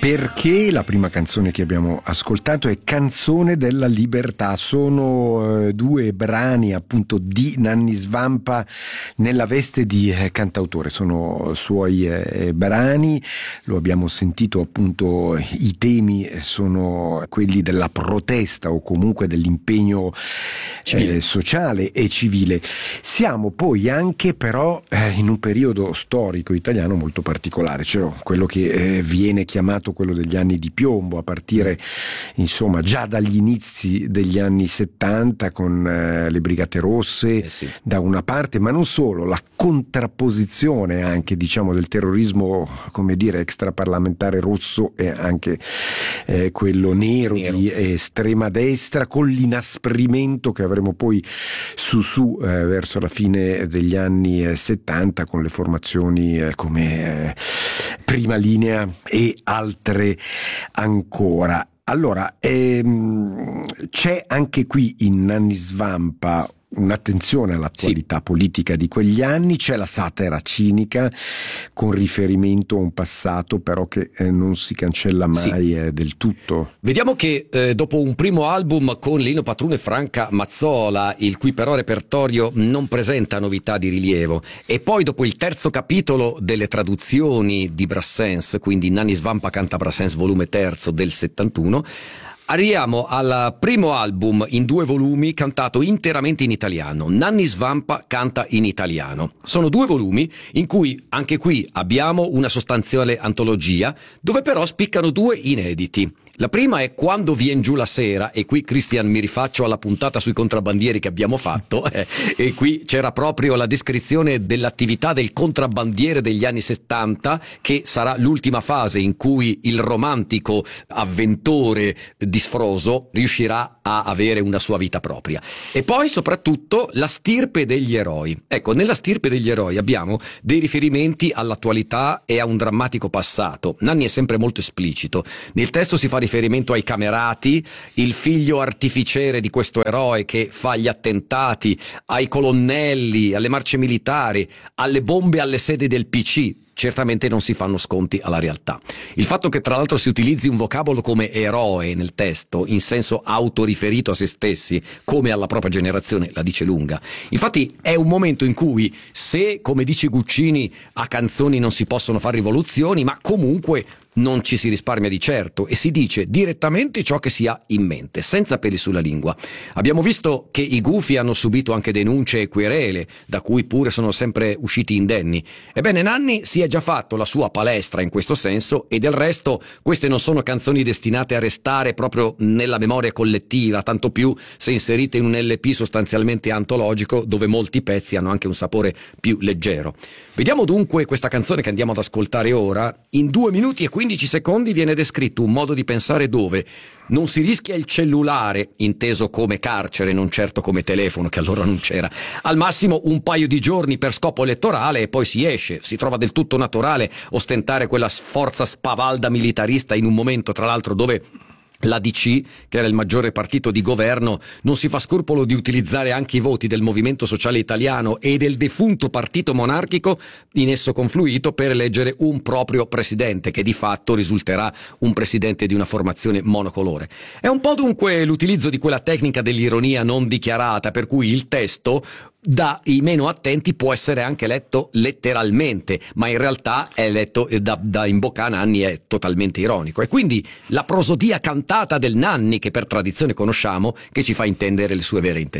Perché la prima canzone che abbiamo ascoltato è Canzone della Libertà. Sono due brani appunto di Nanni Svampa nella veste di cantautore, sono suoi brani, lo abbiamo sentito appunto, i temi sono quelli della protesta o comunque dell'impegno sociale e civile. Siamo poi anche però in un periodo storico italiano molto particolare, cioè quello che viene chiamato quello degli anni di piombo, a partire insomma già dagli inizi degli anni 70 con le Brigate Rosse da una parte, ma non solo, la contrapposizione anche diciamo del terrorismo, come dire, extraparlamentare rosso e anche quello nero di estrema destra, con l'inasprimento che avremo poi su verso la fine degli anni 70 con le formazioni come Prima Linea e altre ancora. Allora, c'è anche qui in Nanni Svampa un'attenzione all'attualità politica di quegli anni, c'è la satira cinica con riferimento a un passato però che non si cancella mai del tutto. Vediamo che dopo un primo album con Lino Patruno e Franca Mazzola, il cui però repertorio non presenta novità di rilievo, e poi dopo il terzo capitolo delle traduzioni di Brassens, quindi Nanni Svampa canta Brassens volume terzo del 71, arriviamo al primo album in 2 volumi cantato interamente in italiano. Nanni Svampa canta in italiano. Sono 2 volumi in cui anche qui abbiamo una sostanziale antologia, dove però spiccano 2 inediti. La prima è Quando vien giù la sera, e qui Christian mi rifaccio alla puntata sui contrabbandieri che abbiamo fatto, e qui c'era proprio la descrizione dell'attività del contrabbandiere degli anni 70, che sarà l'ultima fase in cui il romantico avventore disfroso riuscirà a avere una sua vita propria. E poi soprattutto la stirpe degli eroi. Ecco, nella stirpe degli eroi abbiamo dei riferimenti all'attualità e a un drammatico passato. Nanni è sempre molto esplicito. Nel testo si fa riferimento ai Camerati, il figlio artificiere di questo eroe che fa gli attentati, ai colonnelli, alle marce militari, alle bombe alle sedi del PC. Certamente non si fanno sconti alla realtà. Il fatto che tra l'altro si utilizzi un vocabolo come eroe nel testo, in senso autoriferito a se stessi, come alla propria generazione, la dice lunga. Infatti è un momento in cui, se, come dice Guccini, a canzoni non si possono fare rivoluzioni, ma comunque non ci si risparmia di certo e si dice direttamente ciò che si ha in mente, senza peli sulla lingua. Abbiamo visto che i Gufi hanno subito anche denunce e querele, da cui pure sono sempre usciti indenni. Ebbene, Nanni si è già fatto la sua palestra in questo senso, e del resto queste non sono canzoni destinate a restare proprio nella memoria collettiva, tanto più se inserite in un LP sostanzialmente antologico, dove molti pezzi hanno anche un sapore più leggero. Vediamo dunque questa canzone che andiamo ad ascoltare ora. In 2 minuti e 15 secondi viene descritto un modo di pensare dove non si rischia il cellulare, inteso come carcere, non certo come telefono, che allora non c'era, al massimo un paio di giorni per scopo elettorale e poi si esce. Si trova del tutto naturale ostentare quella forza spavalda militarista in un momento, tra l'altro, dove l'ADC, che era il maggiore partito di governo, non si fa scrupolo di utilizzare anche i voti del Movimento Sociale Italiano e del defunto partito monarchico in esso confluito per eleggere un proprio presidente, che di fatto risulterà un presidente di una formazione monocolore. È un po' dunque l'utilizzo di quella tecnica dell'ironia non dichiarata, per cui il testo dai meno attenti può essere anche letto letteralmente, ma in realtà è letto da in bocca a Nanni, è totalmente ironico. E quindi la prosodia cantata del Nanni, che per tradizione conosciamo, che ci fa intendere le sue vere intenzioni.